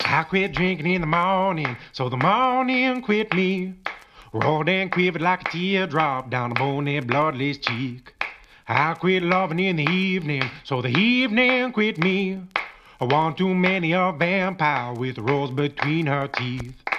I quit drinking in the morning, so the morning quit me. Rolled and quivered like a teardrop down a bony, bloodless cheek. I quit loving in the evening, so the evening quit me. One too many a vampire with a rose between her teeth.